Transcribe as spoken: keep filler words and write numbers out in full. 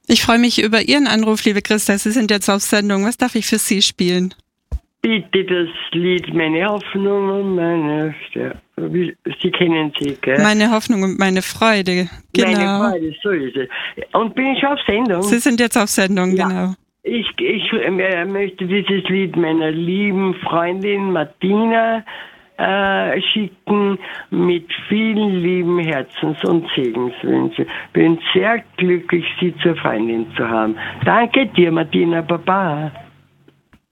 Ich freue mich über Ihren Anruf, liebe Christa. Sie sind jetzt auf Sendung. Was darf ich für Sie spielen? Bitte das Lied Meine Hoffnung und meine... Sie kennen sie, gell? Meine Hoffnung und meine Freude, genau. Meine Freude, so ist es. Und bin ich auf Sendung? Sie sind jetzt auf Sendung, ja. Genau. Ich, ich äh, möchte dieses Lied meiner lieben Freundin Martina äh, schicken mit vielen lieben Herzens- und Segenswünschen. Bin sehr glücklich, Sie zur Freundin zu haben. Danke dir, Martina, Baba.